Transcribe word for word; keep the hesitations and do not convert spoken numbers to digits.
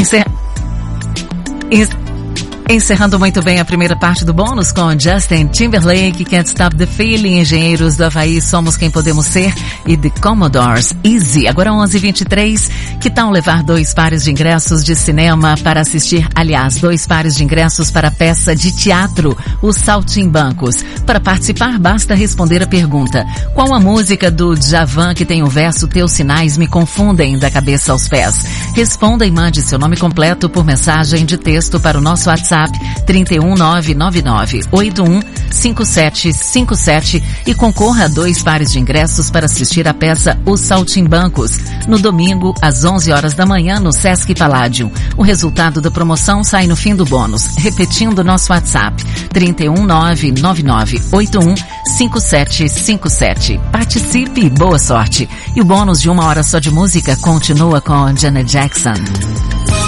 Encer... Encerrando muito bem a primeira parte do bônus com Justin Timberlake, Can't Stop the Feeling, Engenheiros do Havaí, Somos Quem Podemos Ser e The Commodores, Easy. Agora onze e vinte e três, que tal levar dois pares de ingressos de cinema para assistir, aliás, dois pares de ingressos para a peça de teatro, Os Saltimbancos. Para participar, basta responder a pergunta: qual a música do Djavan que tem o verso Teus sinais me confundem da cabeça aos pés? Responda e mande seu nome completo por mensagem de texto para o nosso WhatsApp trinta e um nove nove nove oito um cinco sete cinco sete e concorra a dois pares de ingressos para assistir a peça Os Saltimbancos, no domingo às onze horas da manhã no Sesc Palladium. O resultado da promoção sai no fim do bônus. Repetindo nosso WhatsApp trinta e um nove nove nove oito um cinco sete cinco sete. Participe e boa sorte. E o bônus de uma hora só de música continua com Janet Jackson.